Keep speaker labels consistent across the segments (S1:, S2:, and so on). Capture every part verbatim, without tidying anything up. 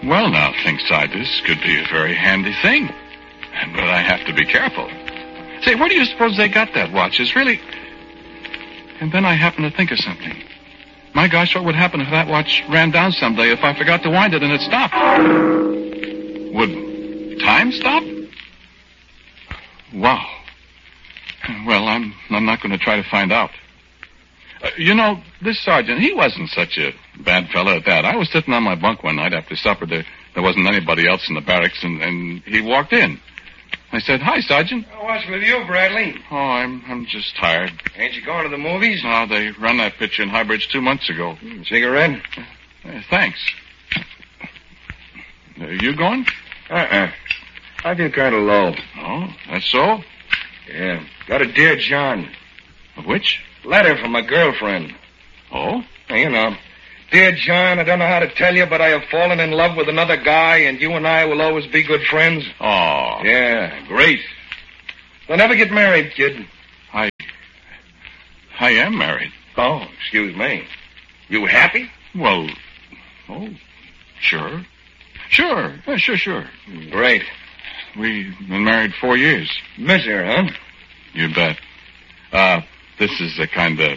S1: Well, now, thinks I, this could be a very handy thing. But I have to be careful. Say, where do you suppose they got that watch? It's really... And then I happened to think of something. My gosh, what would happen if that watch ran down someday if I forgot to wind it and it stopped? Would time stop? Wow. Well, I'm I'm not going to try to find out. Uh, you know, this sergeant, he wasn't such a bad fellow at that. I was sitting on my bunk one night after supper. There, there wasn't anybody else in the barracks, and, and he walked in. I said, "Hi, Sergeant."
S2: Oh, what's with you, Bradley?
S1: Oh, I'm I'm just tired.
S2: Ain't you going to the movies?
S1: No, they run that picture in Highbridge two months ago.
S2: Mm, cigarette?
S1: Uh, thanks. Uh, you going?
S2: Uh-uh. I feel kind of low.
S1: Oh, that's so?
S2: Yeah. Got a Dear John.
S1: Which?
S2: Letter from my girlfriend.
S1: Oh?
S2: You know. Dear John, I don't know how to tell you, but I have fallen in love with another guy, and you and I will always be good friends.
S1: Oh.
S2: Yeah, great. They'll never get married, kid.
S1: I... I am married.
S2: Oh, excuse me. You happy?
S1: Well, oh, sure. Sure, yeah, sure, sure.
S2: Great.
S1: We've been married four years.
S2: Miss her, huh?
S1: You bet. Uh, this is a kind of...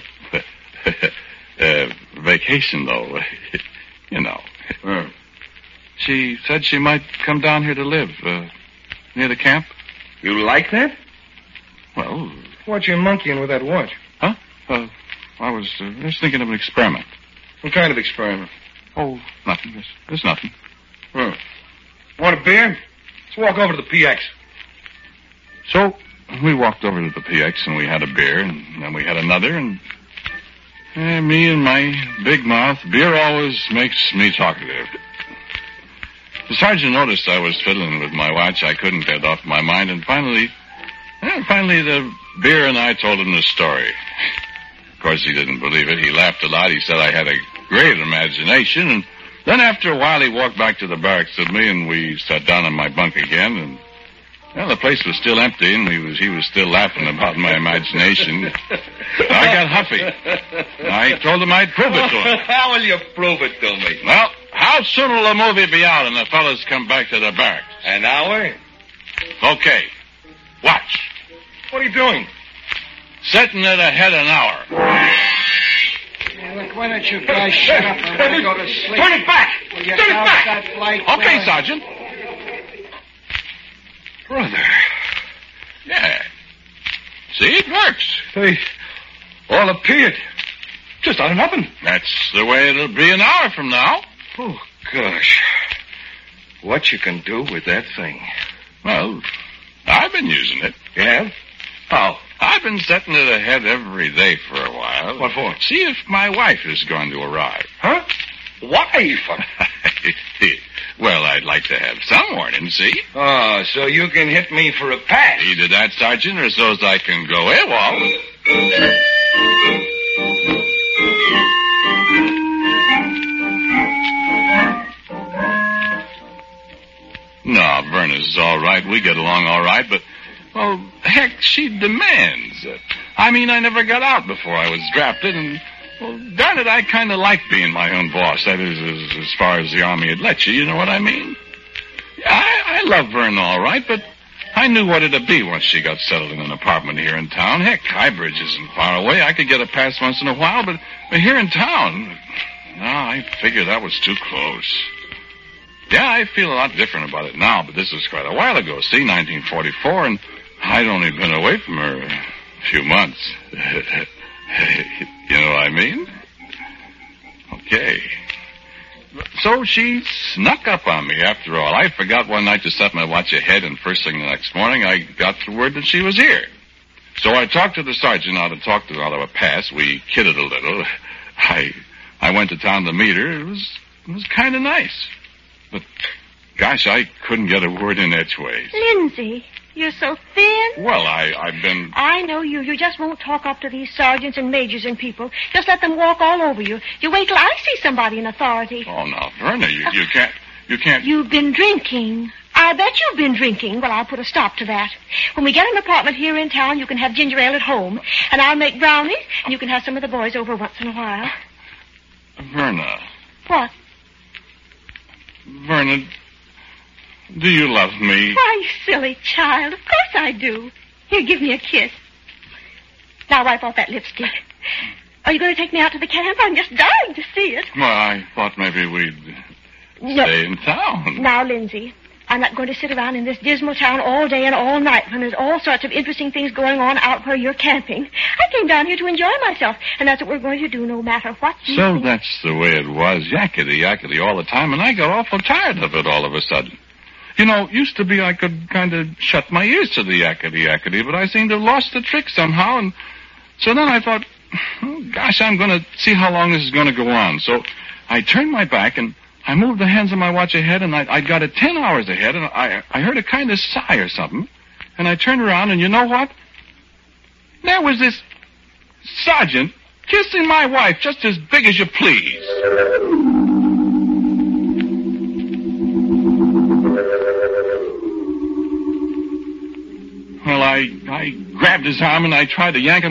S1: Uh, vacation, though. You know.
S2: Uh.
S1: She said she might come down here to live, uh, near the camp.
S2: You like that?
S1: Well...
S2: What you monkeying with that watch?
S1: Huh? Uh, I was, uh, I was thinking of an experiment.
S2: What kind of experiment?
S1: Oh, nothing. There's, there's nothing.
S2: Uh. Want a beer? Let's walk over to the P X.
S1: So, we walked over to the P X, and we had a beer, and then we had another, and... Eh, me and my big mouth, beer always makes me talkative. The sergeant noticed I was fiddling with my watch. I couldn't get it off my mind, and finally, eh, finally the beer and I told him the story. Of course, he didn't believe it. He laughed a lot. He said I had a great imagination, and then after a while he walked back to the barracks with me, and we sat down on my bunk again, and well, the place was still empty, and he was he was still laughing about my imagination. I got huffy. I told him I'd prove it to him.
S2: How will you prove it to me?
S1: Well, how soon will the movie be out and the fellas come back to the barracks?
S2: An hour?
S1: Okay. Watch.
S2: What are you doing?
S1: Setting it ahead an hour.
S3: Hey, look, why don't you guys shut up and let me go to sleep?
S2: Turn it back!
S3: Will you
S2: Turn it
S3: count
S2: back!
S3: that light
S1: Okay,
S3: going?
S1: Sergeant.
S2: Brother.
S1: Yeah. See, it works.
S2: They all appeared. Just out of nothing.
S1: That's the way it'll be an hour from now.
S2: Oh, gosh. What you can do with that thing.
S1: Well, I've been using it.
S2: You have? How?
S1: I've been setting it ahead every day for a while.
S2: What for?
S1: See if my wife is going to arrive.
S2: Huh? Wife?
S1: Well, I'd like to have some warning, see?
S2: Oh, so you can hit me for a pass.
S1: Either that, Sergeant, or so's I can go AWOL. No, Verna's all right. We get along all right, but, well, heck, she demands. Uh, I mean, I never got out before I was drafted, and, well, darn it, I kind of like being my own boss. That is, as, as far as the Army would let you, you know what I mean? I, I love Verna all right, but I knew what it'd be once she got settled in an apartment here in town. Heck, Highbridge isn't far away. I could get a pass once in a while, but, but here in town, no, I figured that was too close. Yeah, I feel a lot different about it now, but this was quite a while ago. See, nineteen forty-four, and I'd only been away from her a few months. You know what I mean? Okay. So she snuck up on me after all. I forgot one night to set my watch ahead, and first thing the next morning, I got the word that she was here. So I talked to the sergeant how to talk to her out of a pass. We kidded a little. I I went to town to meet her. It was, it was kind of nice. But, gosh, I couldn't get a word in edgeways.
S4: Lindsay, you're so thin.
S1: Well, I, I've been...
S4: I know you. You just won't talk up to these sergeants and majors and people. Just let them walk all over you. You wait till I see somebody in authority.
S1: Oh, now, Verna, you, you can't... You can't...
S4: You've been drinking. I bet you've been drinking. Well, I'll put a stop to that. When we get an apartment here in town, you can have ginger ale at home. And I'll make brownies, and you can have some of the boys over once in a while.
S1: Verna.
S4: What?
S1: Verna, do you love me?
S4: Why, you silly child. Of course I do. Here, give me a kiss. Now wipe off that lipstick. Are you going to take me out to the camp? I'm just dying to see it.
S1: Well, I thought maybe we'd
S4: No.
S1: stay in town.
S4: Now, Lindsay, I'm not going to sit around in this dismal town all day and all night when there's all sorts of interesting things going on out where you're camping. I came down here to enjoy myself, and that's what we're going to do no matter what you
S1: So
S4: think.
S1: that's the way it was, yakety, yakety all the time, and I got awful tired of it all of a sudden. You know, used to be I could kind of shut my ears to the yakety, yakety, but I seemed to have lost the trick somehow, and so then I thought, oh, gosh, I'm going to see how long this is going to go on. So I turned my back, and I moved the hands on my watch ahead, and I, I got it ten hours ahead, and I, I heard a kind of sigh or something, and I turned around, and you know what? There was this sergeant kissing my wife just as big as you please. Well, I, I grabbed his arm, and I tried to yank him